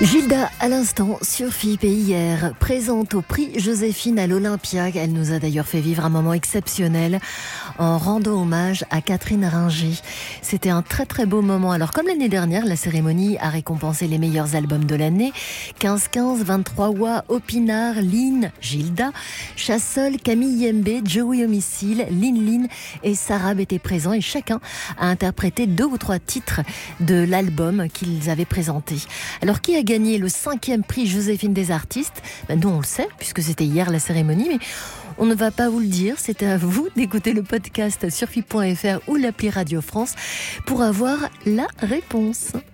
Gilda, à l'instant, sur FIP et hier, présente au prix Joséphine à l'Olympia. Elle nous a d'ailleurs fait vivre un moment exceptionnel en rendant hommage à Catherine Ringer. C'était un très très beau moment. Alors comme l'année dernière, la cérémonie a récompensé les meilleurs albums de l'année. 15-15, 23 Wa, Opinard, Lynn, Gilda, Chassol, Camille Yembe, Joey Homicile, Lynn et Sarab étaient présents et chacun a interprété 2 ou 3 titres de l'album qu'ils avaient présenté. Alors qui a gagné le 5e prix Joséphine des artistes? Nous on le sait puisque c'était hier la cérémonie, mais on ne va pas vous le dire. C'est à vous d'écouter le podcast sur FIP.fr ou l'appli Radio France pour avoir la réponse.